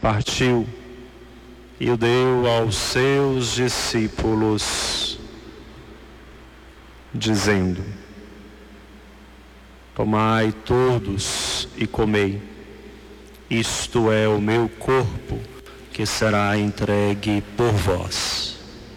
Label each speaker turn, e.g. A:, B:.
A: partiu e o deu aos seus discípulos, dizendo: tomai todos e comei, isto é o meu corpo, que será entregue por vós.